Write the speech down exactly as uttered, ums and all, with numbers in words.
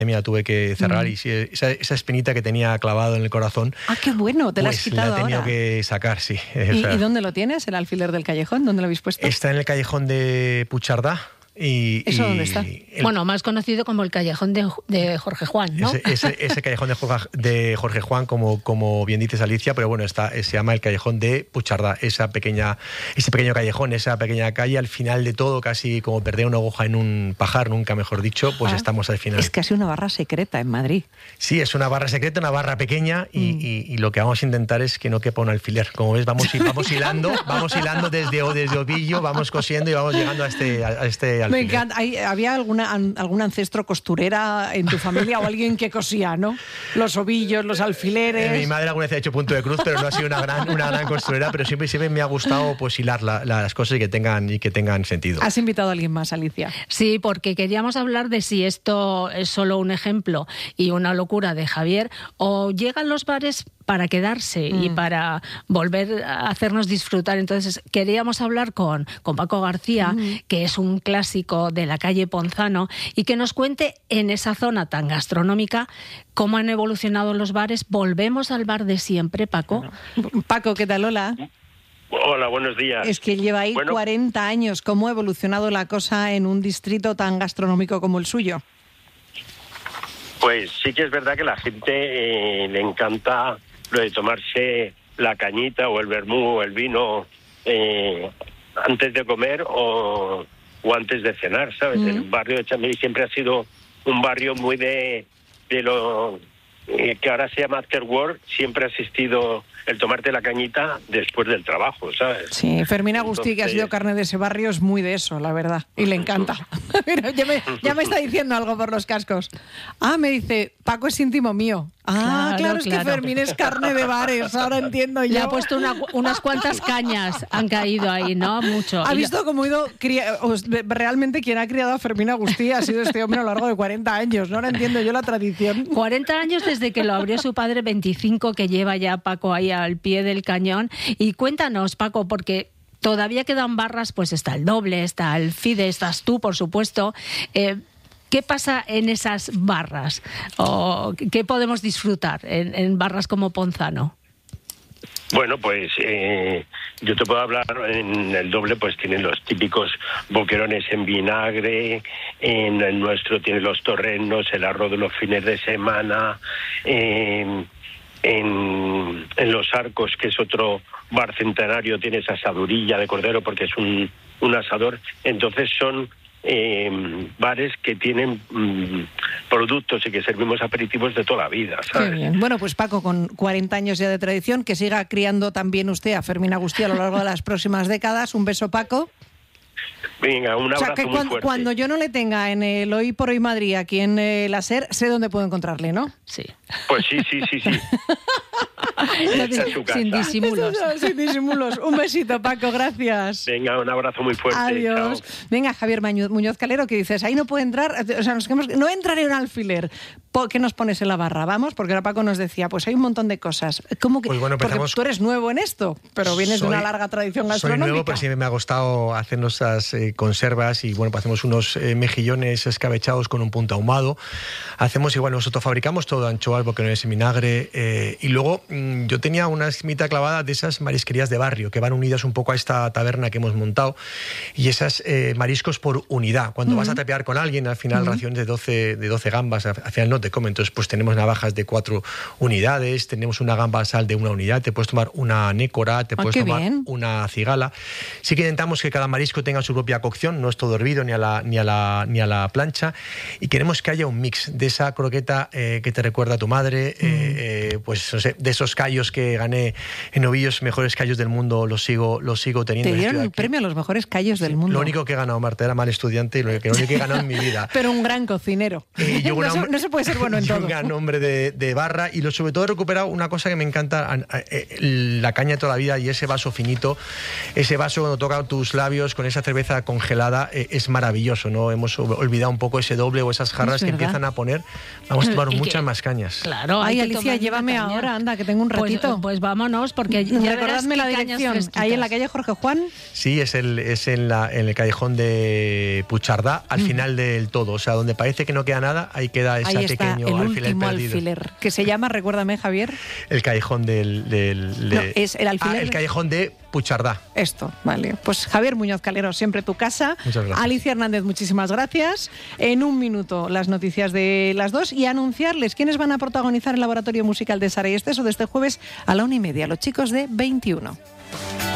la tuve que cerrar mm. y esa, esa espinita que tenía clavado en el corazón. Ah, qué bueno, te pues la has quitado la he tenido ahora. que sacar, sí. ¿Y, o sea, ¿Y dónde lo tienes, el alfiler del callejón? ¿Dónde lo habéis puesto? Está en el callejón de Puigcerdá. Y, ¿Eso y dónde está? El, bueno, más conocido como el callejón de, de Jorge Juan, ¿no? Ese, ese, ese callejón de Jorge, de Jorge Juan, como, como bien dices, Alicia, pero bueno, está, se llama el callejón de Puigcerdá, esa pequeña, ese pequeño callejón, esa pequeña calle, al final de todo, casi como perder una aguja en un pajar, nunca mejor dicho, pues ah, estamos al final. Es casi una barra secreta en Madrid. Sí, es una barra secreta, una barra pequeña, y, mm. y, y lo que vamos a intentar es que no quepa un alfiler. Como ves, vamos, vamos hilando, vamos hilando desde, desde Ovillo, vamos cosiendo y vamos llegando a este, a este alfiler. Me encanta. Hay, ¿Había alguna, algún ancestro costurera en tu familia o alguien que cosía, no? Los ovillos, los alfileres... Eh, mi madre alguna vez ha hecho punto de cruz, pero no ha sido una gran, una gran costurera, pero siempre, siempre me ha gustado pues hilar la, las cosas y que tengan, y que tengan sentido. ¿Has invitado a alguien más, Alicia? Sí, porque queríamos hablar de si esto es solo un ejemplo y una locura de Javier, o llegan los bares para quedarse mm. y para volver a hacernos disfrutar. Entonces queríamos hablar con, con Paco García, mm. que es un clásico de la calle Ponzano, y que nos cuente en esa zona tan gastronómica cómo han evolucionado los bares. ¿Volvemos al bar de siempre, Paco? Bueno. Paco, ¿qué tal? Hola. Hola, buenos días. Es que lleva ahí bueno, cuarenta años. ¿Cómo ha evolucionado la cosa en un distrito tan gastronómico como el suyo? Pues sí que es verdad que a la gente eh, le encanta lo de tomarse la cañita o el vermú o el vino eh, antes de comer o, o antes de cenar, ¿sabes? Mm. El barrio de Chamberí siempre ha sido un barrio muy de, de lo eh, que ahora se llama afterwork, siempre ha existido el tomarte la cañita después del trabajo, ¿sabes? Sí, Fermín Agustí, Entonces... que ha sido carne de ese barrio, es muy de eso, la verdad, y le encanta. Mira, ya, me, ya me está diciendo algo por los cascos. Ah, me dice, Paco es íntimo mío. Ah, claro, claro, es claro. que Fermín es carne de bares, ahora entiendo yo. Le ha puesto una, unas cuantas cañas, han caído ahí, ¿no? Mucho. Ha visto cómo ha ido, cría, realmente quien ha criado a Fermín Agustí ha sido este hombre a lo largo de cuarenta años, ¿no? Ahora entiendo yo la tradición. cuarenta años desde que lo abrió su padre, veinticinco que lleva ya Paco ahí al pie del cañón. Y cuéntanos, Paco, porque todavía quedan barras, pues está el Doble, está el Fide, estás tú, por supuesto. Eh, ¿Qué pasa en esas barras? ¿O qué podemos disfrutar en, en barras como Ponzano? Bueno, pues eh, yo te puedo hablar, en el Doble pues tienen los típicos boquerones en vinagre, en el nuestro tiene los torrenos, el arroz de los fines de semana, eh, en, en Los Arcos, que es otro bar centenario, tienes asadurilla de cordero porque es un, un asador. Entonces son Eh, bares que tienen mmm, productos y que servimos aperitivos de toda la vida, ¿sabes? Qué bien. Bueno, pues Paco, con cuarenta años ya de tradición, que siga criando también usted a Fermín Agustí a lo largo de las próximas décadas. Un beso, Paco. Venga, un abrazo. O sea, que muy cuando, fuerte. cuando yo no le tenga en el Hoy por Hoy Madrid, aquí en eh, la SER, sé dónde puedo encontrarle, ¿no? Sí. Pues sí, sí, sí, sí. Sin disimulos. No, sin disimulos. Un besito, Paco, gracias. Venga, un abrazo muy fuerte. Adiós. Chao. Venga, Javier Muñoz Calero, que dices, ahí no puede entrar, o sea, nos quedamos, no entraré en un alfiler. ¿Qué nos pones en la barra? Vamos, porque ahora Paco nos decía, pues hay un montón de cosas. ¿Cómo que? Pues bueno, porque tú eres nuevo en esto, pero vienes soy, de una larga tradición gastronómica. Soy nuevo, pero siempre me ha gustado hacer nuestras eh, conservas y bueno, pues hacemos unos eh, mejillones escabechados con un punto ahumado. Hacemos igual, nosotros fabricamos todo, anchoas, boquerones en vinagre eh, y luego mmm, yo tenía una esquimita clavada de esas marisquerías de barrio que van unidas un poco a esta taberna que hemos montado y esas eh, mariscos por unidad. Cuando uh-huh. vas a tapear con alguien, al final uh-huh. raciones de doce, de doce gambas, al final no te comen. Entonces pues tenemos navajas de cuatro unidades, tenemos una gamba sal de una unidad, te puedes tomar una nécora, te oh, puedes tomar bien. una cigala. Sí que intentamos que cada marisco tenga su propia cocción, no es todo hervido ni a la, ni a la, ni a la plancha, y queremos que haya un mix de esa croqueta eh, que te recuerda a tu madre, mm. eh, pues no sé, de esos callos que gané en Ovillos, mejores callos del mundo, los sigo, los sigo teniendo. Te dieron el premio a los mejores callos sí, del mundo. Lo único que he ganado, Marta, era mal estudiante y lo único que, lo único que he ganado en mi vida. Pero un gran cocinero. Eh, yo no, una... se, no se puede ser ser bueno en y todo. un gran nombre de, de barra, y lo, sobre todo he recuperado una cosa que me encanta, la caña de toda la vida, y ese vaso finito, ese vaso cuando toca tus labios con esa cerveza congelada, eh, es maravilloso, ¿no? Hemos olvidado un poco ese doble o esas jarras que empiezan a poner. Vamos a tomar muchas que, más cañas. Claro. Ay, Alicia, llévame ahora, anda, que tengo un ratito. Pues, pues vámonos, porque ya recordadme la dirección. Ahí en la calle Jorge Juan. Sí, es, el, es en, la, en el callejón de Puigcerdá, al mm. final del todo. O sea, donde parece que no queda nada, ahí queda ese ahí está, pequeño el alfiler último perdido. Alfiler, que se llama, recuérdame, Javier. El callejón del... del de, no, es el alfiler. Ah, el callejón de Puigcerdá. Esto, vale. Pues Javier Muñoz Calero, siempre tu casa. Muchas gracias. Alicia Hernández, muchísimas gracias. En un minuto las noticias de las dos y anunciarles quiénes van a protagonizar el laboratorio musical de Sara y Esteso de este jueves a la una y media, los chicos de veintiuno.